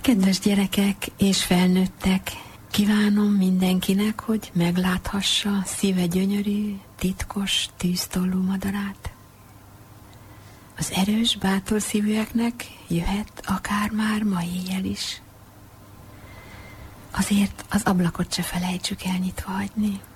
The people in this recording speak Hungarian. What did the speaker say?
Kedves gyerekek és felnőttek, kívánom mindenkinek, hogy megláthassa szíve gyönyörű, titkos, tűztollú madarát. Az erős, bátor szívűeknek jöhet akár már ma éjjel is. Azért az ablakot se felejtsük el nyitva hagyni.